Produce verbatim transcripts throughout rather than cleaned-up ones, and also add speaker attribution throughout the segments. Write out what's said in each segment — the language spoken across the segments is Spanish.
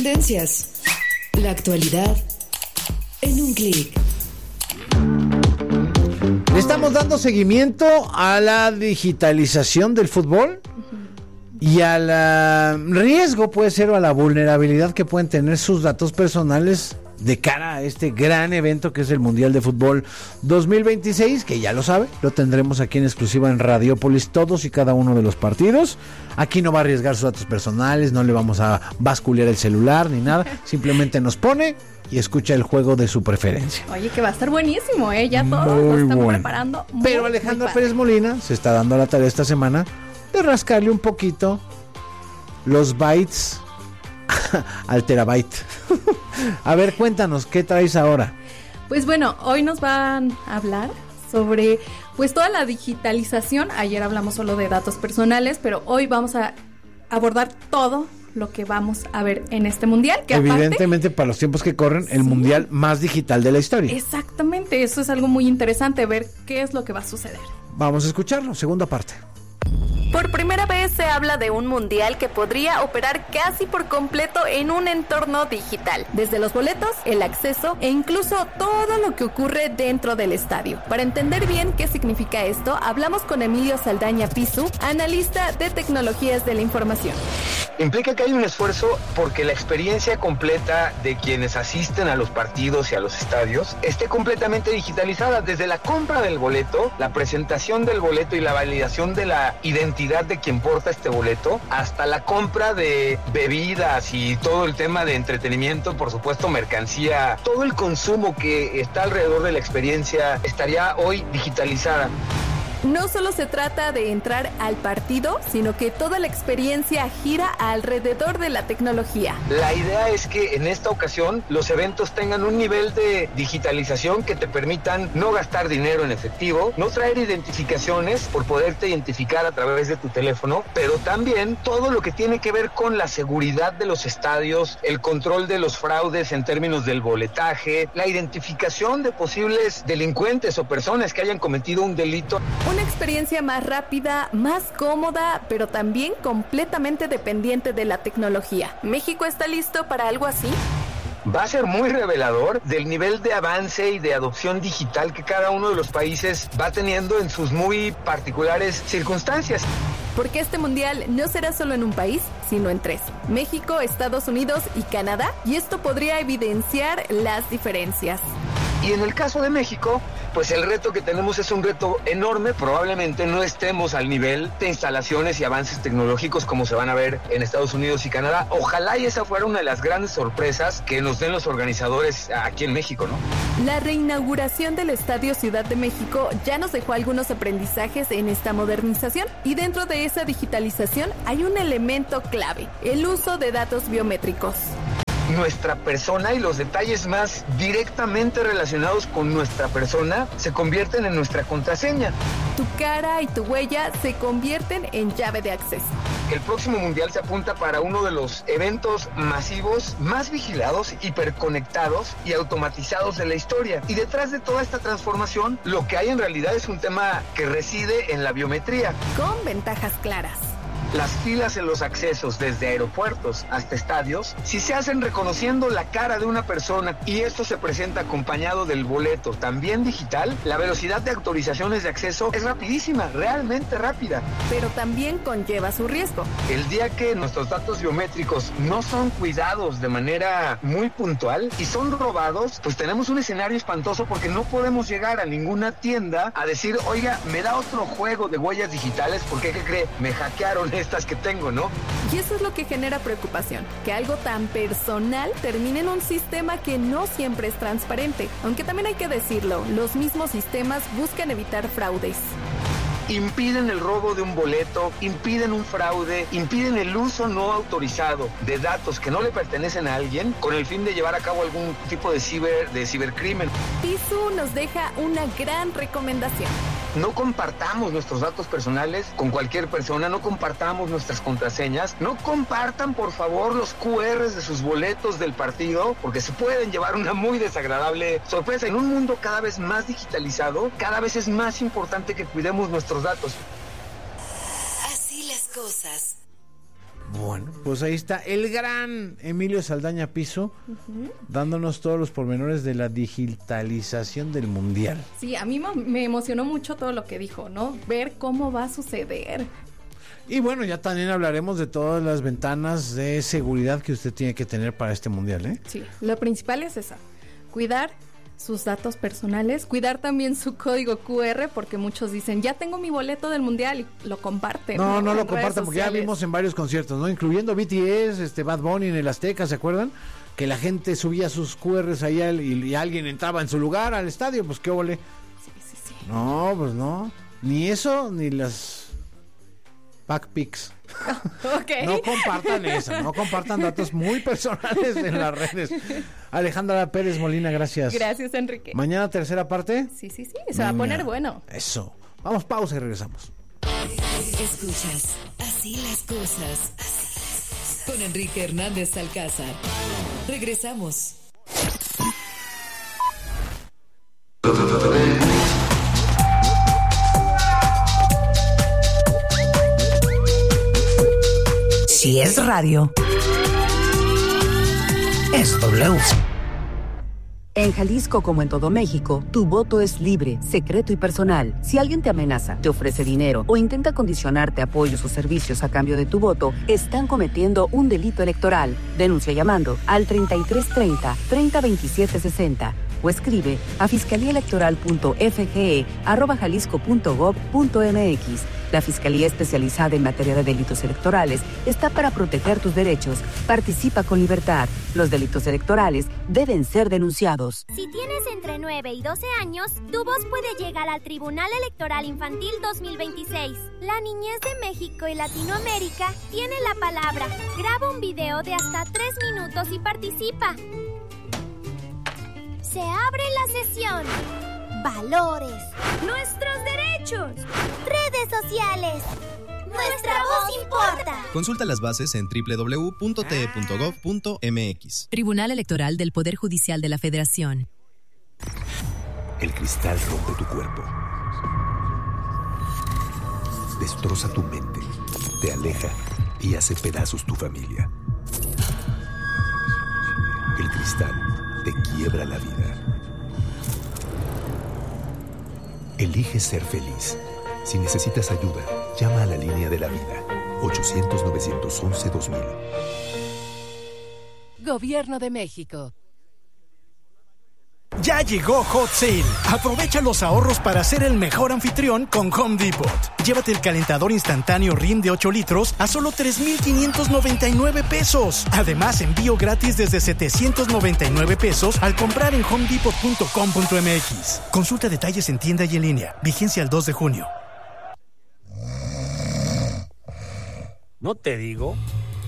Speaker 1: Tendencias. La actualidad en un clic.
Speaker 2: Le estamos dando seguimiento a la digitalización del fútbol y al riesgo, puede ser, o a la vulnerabilidad que pueden tener sus datos personales de cara a este gran evento que es el Mundial de Fútbol dos mil veintiséis, que ya lo sabe, lo tendremos aquí en exclusiva en Radiopolis, todos y cada uno de los partidos. Aquí no va a arriesgar sus datos personales, no le vamos a basculear el celular ni nada, simplemente nos pone y escucha el juego de su preferencia.
Speaker 3: Oye, que va a estar buenísimo, ¿eh? Ya todos lo están bueno. preparando. Muy,
Speaker 2: Pero Alejandra Pérez Molina se está dando la tarea esta semana de rascarle un poquito los bytes al terabyte. A ver, cuéntanos, ¿qué traes ahora?
Speaker 3: Pues bueno, hoy nos van a hablar sobre pues toda la digitalización. Ayer hablamos solo de datos personales, pero hoy vamos a abordar todo lo que vamos a ver en este mundial. Que
Speaker 2: evidentemente, aparte, para los tiempos que corren, el sí. mundial más digital de la historia.
Speaker 3: Exactamente, eso es algo muy interesante, ver qué es lo que va a suceder.
Speaker 2: Vamos a escucharlo, segunda parte.
Speaker 4: Por primera vez se habla de un mundial que podría operar casi por completo en un entorno digital, desde los boletos, el acceso e incluso todo lo que ocurre dentro del estadio. Para entender bien qué significa esto, hablamos con Emilio Saldaña Pisu, analista de tecnologías de la información.
Speaker 5: Implica que hay un esfuerzo porque la experiencia completa de quienes asisten a los partidos y a los estadios esté completamente digitalizada, desde la compra del boleto, la presentación del boleto y la validación de la identidad de quien porta este boleto, hasta la compra de bebidas y todo el tema de entretenimiento, por supuesto mercancía, todo el consumo que está alrededor de la experiencia estaría hoy digitalizada.
Speaker 4: No solo se trata de entrar al partido, sino que toda la experiencia gira alrededor de la tecnología.
Speaker 5: La idea es que en esta ocasión los eventos tengan un nivel de digitalización que te permitan no gastar dinero en efectivo, no traer identificaciones por poderte identificar a través de tu teléfono, pero también todo lo que tiene que ver con la seguridad de los estadios, el control de los fraudes en términos del boletaje, la identificación de posibles delincuentes o personas que hayan cometido un delito.
Speaker 4: Una experiencia más rápida, más cómoda, pero también completamente dependiente de la tecnología. ¿México está listo para algo así?
Speaker 5: Va a ser muy revelador del nivel de avance y de adopción digital que cada uno de los países va teniendo en sus muy particulares circunstancias.
Speaker 4: Porque este mundial no será solo en un país, sino en tres: México, Estados Unidos y Canadá, y esto podría evidenciar las diferencias.
Speaker 5: Y en el caso de México, pues el reto que tenemos es un reto enorme. Probablemente no estemos al nivel de instalaciones y avances tecnológicos como se van a ver en Estados Unidos y Canadá. Ojalá y esa fuera una de las grandes sorpresas que nos den los organizadores aquí en México, ¿no?
Speaker 4: La reinauguración del Estadio Ciudad de México ya nos dejó algunos aprendizajes en esta modernización, y dentro de esa digitalización hay un elemento clave: el uso de datos biométricos.
Speaker 5: Nuestra persona y los detalles más directamente relacionados con nuestra persona se convierten en nuestra contraseña.
Speaker 4: Tu cara y tu huella se convierten en llave de acceso.
Speaker 5: El próximo mundial se apunta para uno de los eventos masivos más vigilados, hiperconectados y automatizados de la historia. Y detrás de toda esta transformación, lo que hay en realidad es un tema que reside en la biometría.
Speaker 4: Con ventajas claras.
Speaker 5: Las filas en los accesos desde aeropuertos hasta estadios, si se hacen reconociendo la cara de una persona y esto se presenta acompañado del boleto también digital, la velocidad de autorizaciones de acceso es rapidísima, realmente rápida.
Speaker 4: Pero también conlleva su riesgo.
Speaker 5: El día que nuestros datos biométricos no son cuidados de manera muy puntual y son robados, pues tenemos un escenario espantoso, porque no podemos llegar a ninguna tienda a decir: oiga, me da otro juego de huellas digitales porque, ¿qué cree? Me hackearon estas que tengo, ¿no?
Speaker 4: Y eso es lo que genera preocupación, que algo tan personal termine en un sistema que no siempre es transparente. Aunque también hay que decirlo, los mismos sistemas buscan evitar fraudes.
Speaker 5: Impiden el robo de un boleto, impiden un fraude, impiden el uso no autorizado de datos que no le pertenecen a alguien con el fin de llevar a cabo algún tipo de ciber, de cibercrimen.
Speaker 4: Pisu nos deja una gran recomendación.
Speaker 5: No compartamos nuestros datos personales con cualquier persona, no compartamos nuestras contraseñas, no compartan por favor los cu erres de sus boletos del partido, porque se pueden llevar una muy desagradable sorpresa. En un mundo cada vez más digitalizado, cada vez es más importante que cuidemos nuestros datos.
Speaker 1: Así las cosas.
Speaker 2: Bueno, pues ahí está el gran Emilio Saldaña Piso, uh-huh. dándonos todos los pormenores de la digitalización del mundial.
Speaker 3: Sí, a mí me emocionó mucho todo lo que dijo, ¿no? Ver cómo va a suceder.
Speaker 2: Y bueno, ya también hablaremos de todas las ventanas de seguridad que usted tiene que tener para este mundial, ¿eh?
Speaker 3: Sí, lo principal es esa, cuidar sus datos personales, cuidar también su código cu erre, porque muchos dicen, ya tengo mi boleto del mundial y lo comparten.
Speaker 2: No, no, no lo compartan, porque ya vimos en varios conciertos, ¿no? Incluyendo B T S, este Bad Bunny en el Azteca, ¿se acuerdan? Que la gente subía sus cu erres allá y, y alguien entraba en su lugar al estadio, pues qué ole.
Speaker 3: Sí, sí, sí.
Speaker 2: No, pues no, ni eso, ni las pack pics.
Speaker 3: Okay.
Speaker 2: No compartan eso, no compartan datos muy personales en las redes. Alejandra Pérez Molina, gracias.
Speaker 3: Gracias, Enrique.
Speaker 2: Mañana tercera parte.
Speaker 3: Sí, sí, sí, se Venga. va a poner bueno.
Speaker 2: Eso. Vamos, pausa y regresamos.
Speaker 1: Escuchas Así las cosas. Así las cosas. Con Enrique Hernández Alcázar. Regresamos.
Speaker 6: Si es radio, es W. En Jalisco, como en todo México, tu voto es libre, secreto y personal. Si alguien te amenaza, te ofrece dinero o intenta condicionarte apoyos o servicios a cambio de tu voto, están cometiendo un delito electoral. Denuncia llamando al treinta y tres treinta, treinta veintisiete sesenta o escribe a fiscaliaelectoral.fge arroba jalisco punto gob punto mx. La Fiscalía Especializada en Materia de Delitos Electorales está para proteger tus derechos. Participa con libertad. Los delitos electorales deben ser denunciados.
Speaker 7: Si tienes entre nueve y doce años, tu voz puede llegar al Tribunal Electoral Infantil dos mil veintiséis. La niñez de México y Latinoamérica tiene la palabra. Graba un video de hasta tres minutos y participa. Se abre la sesión. Valores. Nuestros derechos. Redes sociales. Nuestra voz importa.
Speaker 8: Consulta las bases en doble u doble u doble u punto t e punto gob punto m x.
Speaker 9: Tribunal Electoral del Poder Judicial de la Federación.
Speaker 10: El cristal rompe tu cuerpo. Destroza tu mente. Te aleja y hace pedazos tu familia. El cristal te quiebra la vida. Elige ser feliz. Si necesitas ayuda, llama a la línea de la vida. ochocientos, novecientos once, dos mil.
Speaker 1: Gobierno de México.
Speaker 11: Ya llegó Hot Sale. Aprovecha los ahorros para ser el mejor anfitrión con Home Depot. Llévate el calentador instantáneo R I M de ocho litros a solo tres mil quinientos noventa y nueve pesos. Además, envío gratis desde setecientos noventa y nueve pesos al comprar en home depot punto com punto m x. Consulta detalles en tienda y en línea. Vigencia el dos de junio.
Speaker 12: ¿No te digo?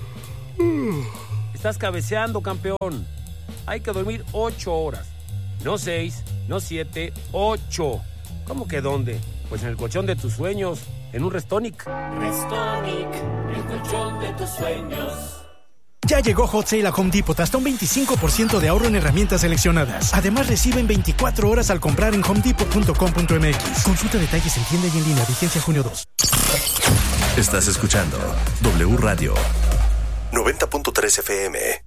Speaker 12: Estás cabeceando, campeón. Hay que dormir ocho horas. No seis, no siete, ocho. ¿Cómo que dónde? Pues en el colchón de tus sueños, en un Restonic.
Speaker 13: Restonic, el colchón de tus sueños.
Speaker 11: Ya llegó Hot Sale a Home Depot, hasta un veinticinco por ciento de ahorro en herramientas seleccionadas. Además, reciben veinticuatro horas al comprar en home depot punto com punto m x. Consulta detalles en tienda y en línea, vigencia junio dos.
Speaker 10: Estás escuchando W Radio noventa punto tres F M.